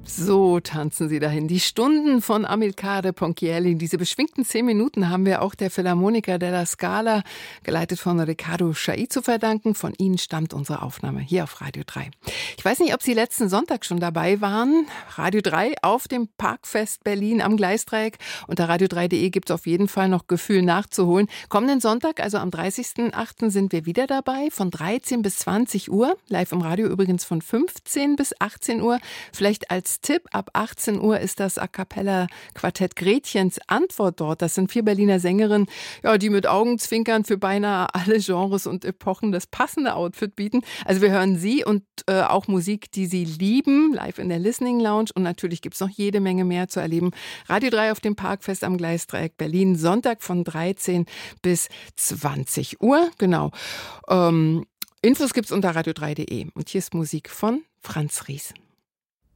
So tanzen sie dahin. Die Stunden von Amilcare Ponchielli. Diese beschwingten 10 Minuten haben wir auch der Philharmoniker della Scala, geleitet von Riccardo Chailly, zu verdanken. Von ihnen stammt unsere Aufnahme hier auf Radio 3. Ich weiß nicht, ob Sie letzten Sonntag schon dabei waren. Radio 3 auf dem Parkfest Berlin am Gleisdreieck. Unter radio3.de gibt es auf jeden Fall noch Gefühl nachzuholen. Kommenden Sonntag, also am 30.08. sind wir wieder dabei, von 13 bis 20 Uhr. Live im Radio übrigens von 15 bis 18 Uhr. Vielleicht als Tipp, ab 18 Uhr ist das A Cappella Quartett Gretchens Antwort dort. Das sind 4 Berliner Sängerinnen, ja, die mit Augenzwinkern für beinahe alle Genres und Epochen das passende Outfit bieten. Also wir hören sie und auch Musik, die sie lieben, live in der Listening Lounge. Und natürlich gibt es noch jede Menge mehr zu erleben. Radio 3 auf dem Parkfest am Gleisdreieck Berlin, Sonntag von 13 bis 20 Uhr. Genau. Infos gibt's unter radio3.de. Und hier ist Musik von Franz Ries.